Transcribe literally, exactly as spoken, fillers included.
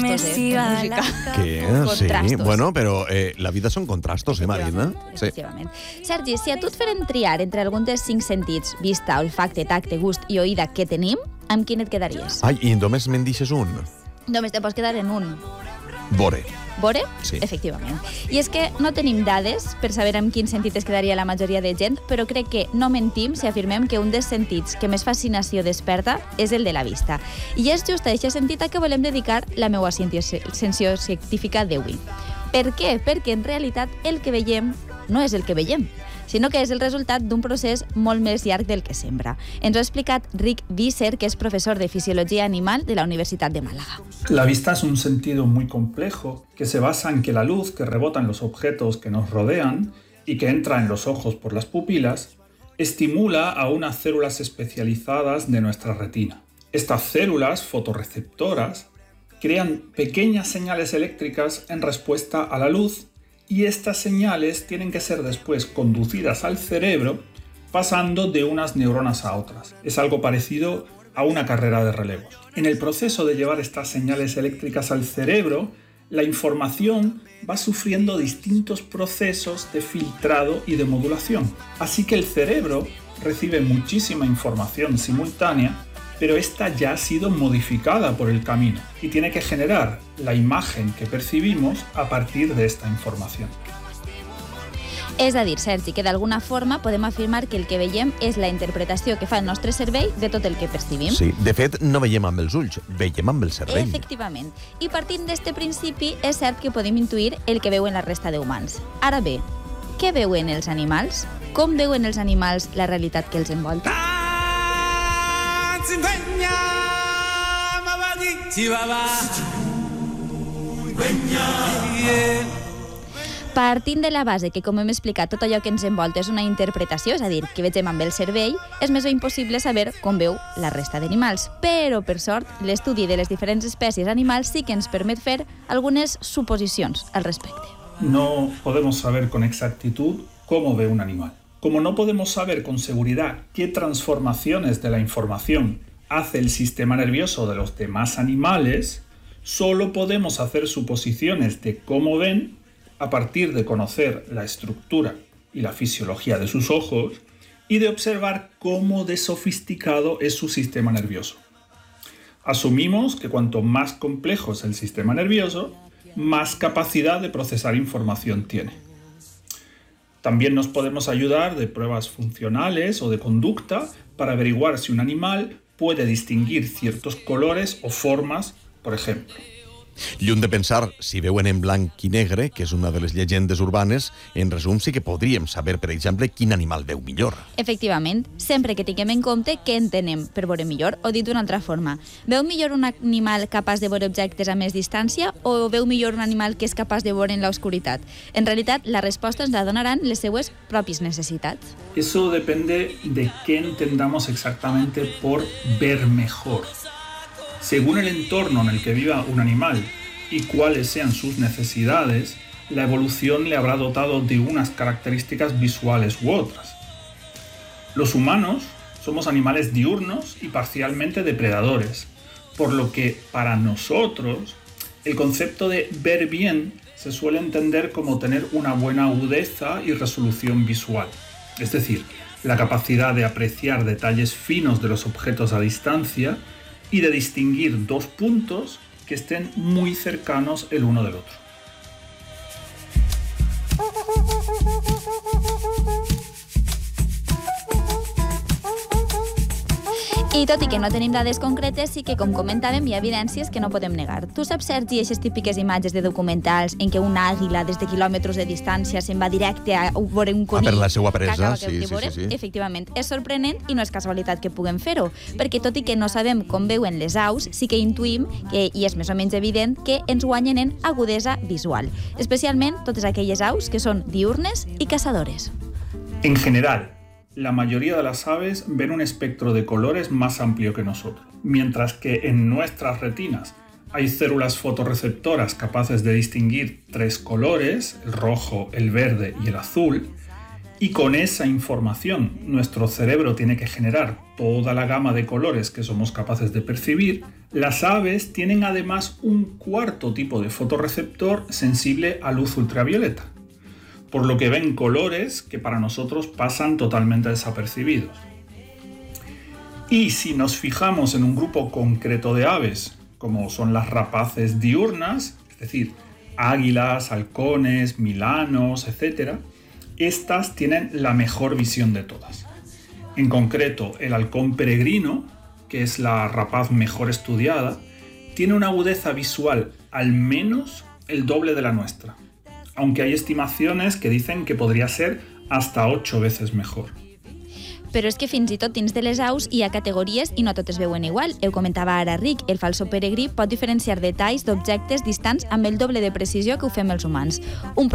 contrastos, eh, de música. Que, sí, bueno, però eh, la vida són contrastos, eh, Marina? Sí. Efectivament. Sergi, si a tu et feren triar entre algun dels cinc sentits, vista, olfacte, tacte, gust i oïda que tenim, amb quin et quedaries? Ai, i només me'n deixes un? Només te pots quedar en un. Vore. Vore? Sí. Efectivament. I és que no tenim dades per saber amb quin sentit es quedaria la majoria de gent, però crec que no mentim si afirmem que un dels sentits que més fascinació desperta és el de la vista. I és just a aquest sentit a què volem dedicar la meva sensació científica d'avui. Per què? Perquè en realitat el que veiem no és el que veiem, sinó que és el resultat d'un procés molt més llarg del que sembra. Ens ho ha explicat Rick Visser, que es profesor de Fisiología Animal de la Universidad de Málaga. La vista es un sentido muy complejo que se basa en que la luz que rebota en los objetos que nos rodean y que entra en los ojos por las pupilas estimula a unas células especializadas de nuestra retina. Estas células fotorreceptoras crean pequeñas señales eléctricas en respuesta a la luz y estas señales tienen que ser después conducidas al cerebro pasando de unas neuronas a otras. Es algo parecido a una carrera de relevos. En el proceso de llevar estas señales eléctricas al cerebro, la información va sufriendo distintos procesos de filtrado y de modulación. Así que el cerebro recibe muchísima información simultánea, pero esta ya ha sido modificada por el camino y tiene que generar la imagen que percibimos a partir de esta información. És a dir, Sergi, que d'alguna forma podem afirmar que el que veiem és la interpretació que fa el nostre cervell de tot el que percibim. Sí, de fet, no veiem amb els ulls, veiem amb el cervell. Efectivament. I partint d'este principi, és cert que podem intuir el que veuen la resta d'humans. Ara bé, què veuen els animals? Com veuen els animals la realitat que els envolta? Partint de la base que, com hem explicat, tot allò que ens envolta és una interpretació, és a dir, que vegem amb el cervell, és més o impossible saber com veu la resta d'animals. Però, per sort, l'estudi de les diferents espècies animals sí que ens permet fer algunes suposicions al respecte. No podemos saber con exactitud cómo ve un animal. Como no podemos saber con seguridad qué transformaciones de la información hace el sistema nervioso de los demás animales, solo podemos hacer suposiciones de cómo ven a partir de conocer la estructura y la fisiología de sus ojos y de observar cómo de sofisticado es su sistema nervioso. Asumimos que cuanto más complejo es el sistema nervioso, más capacidad de procesar información tiene. También nos podemos ayudar de pruebas funcionales o de conducta para averiguar si un animal puede distinguir ciertos colores o formas, por ejemplo. Lluny de pensar si veuen en blanc i negre, que és una de les llegendes urbanes, en resum sí que podríem saber, per exemple, quin animal veu millor. Efectivament, sempre que tinguem en compte què entenem per veure millor, o dit d'una altra forma, veu millor un animal capaç de veure objectes a més distància o veu millor un animal que és capaç de veure en l'oscuritat? En realitat, la resposta ens la donaran les seues pròpies necessitats. Eso depende de qué entendamos exactamente por ver mejor. Según el entorno en el que viva un animal y cuáles sean sus necesidades, la evolución le habrá dotado de unas características visuales u otras. Los humanos somos animales diurnos y parcialmente depredadores, por lo que para nosotros el concepto de ver bien se suele entender como tener una buena agudeza y resolución visual, es decir, la capacidad de apreciar detalles finos de los objetos a distancia y de distinguir dos puntos que estén muy cercanos el uno del otro. I tot i que no tenim dades concretes, sí que, com comentàvem, hi ha evidències que no podem negar. Tu saps, Sergi, aquestes típiques imatges de documentals en què una àguila des de quilòmetres de distància se'n va directe a veure un conill? Ah, per la seva presa, que sí, que sí, sí, sí. Efectivament, és sorprenent i no és casualitat que puguem fer-ho, perquè tot i que no sabem com veuen les aus, sí que intuïm, que, i és més o menys evident, que ens guanyen en agudesa visual, especialment totes aquelles aus que són diurnes i caçadores. En general, la mayoría de las aves ven un espectro de colores más amplio que nosotros, mientras que en nuestras retinas hay células fotorreceptoras capaces de distinguir tres colores, el rojo, el verde y el azul, Y con esa información, nuestro cerebro tiene que generar toda la gama de colores que somos capaces de percibir. Las aves tienen además un cuarto tipo de fotorreceptor sensible a luz ultravioleta, por lo que ven colores que para nosotros pasan totalmente desapercibidos. Y si nos fijamos en un grupo concreto de aves, como son las rapaces diurnas, es decir, águilas, halcones, milanos, etcétera, estas tienen la mejor visión de todas. En concreto, el halcón peregrino, que es la rapaz mejor estudiada, tiene una agudeza visual al menos el doble de la nuestra, aunque hay estimaciones que dicen que podría ser hasta ocho veces mejor. Però és que fins i tot dins de les aus hi ha categories i no totes veuen igual. Ho comentava ara Ric, el falso peregrí pot diferenciar detalls d'objectes distants amb el doble de precisió que ho fem els humans. Un